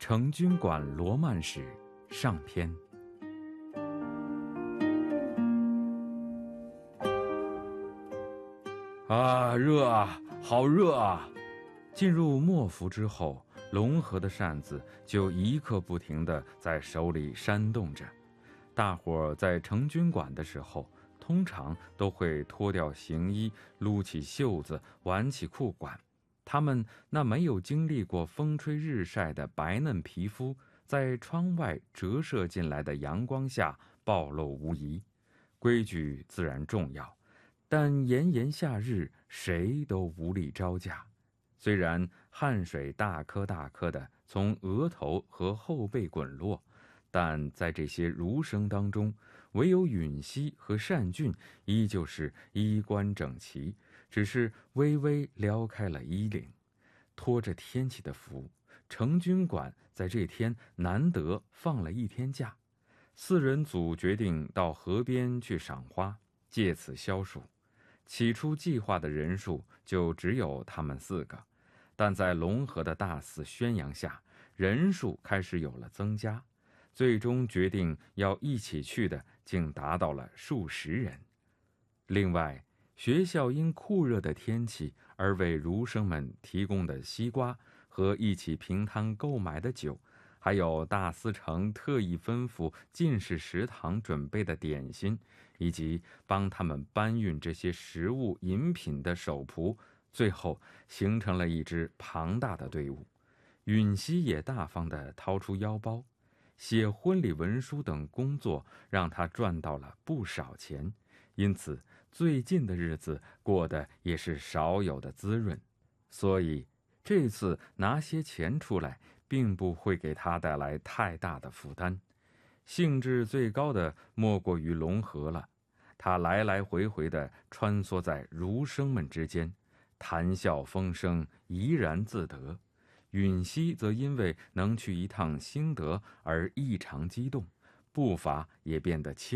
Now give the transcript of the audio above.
成均馆罗曼史上篇。热啊，好热啊！进入末伏之后，龙河的扇子就一刻不停地在手里扇动着。大伙在成均馆的时候，通常都会脱掉行衣，撸起袖子，挽起裤管。他们那没有经历过风吹日晒的白嫩皮肤，在窗外折射进来的阳光下暴露无遗。规矩自然重要，但炎炎夏日，谁都无力招架。虽然汗水大颗大颗的从额头和后背滚落，但在这些儒生当中，唯有允熙和单俊依旧是衣冠整齐，只是微微撩开了衣领。拖着天气的福，成均馆在这天难得放了一天假。4人组决定到河边去赏花，借此消暑。起初计划的人数就只有他们4个，但在龙河的大肆宣扬下，人数开始有了增加，最终决定要一起去的竟达到了数十人。另外，学校因酷热的天气而为儒生们提供的西瓜和一起平摊购买的酒，还有大司城特意吩咐进士食堂准备的点心，以及帮他们搬运这些食物饮品的手仆，最后形成了一支庞大的队伍。允熙也大方地掏出腰包，写婚礼文书等工作让他赚到了不少钱，因此最近的日子过得也是少有的滋润。所以这次拿些钱出来并不会给他带来太大的负担。兴致最高的莫过于龙河了，他来来回回地穿梭在儒生们之间，谈笑风生，怡然自得。允熙则因为能去一趟兴德而异常激动，步伐也变得轻